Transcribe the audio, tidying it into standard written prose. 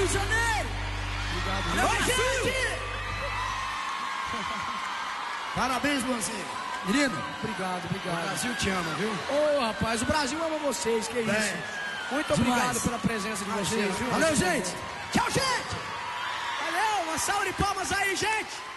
de Janeiro. Obrigado, Brasil. Parabéns, Luanzinho. Menino, obrigado. O Brasil te ama, viu? Ô, rapaz, o Brasil ama vocês, que isso. Muito obrigado pela presença de vocês, viu? Valeu, gente. Tchau, gente. Valeu, uma salva de palmas aí, gente.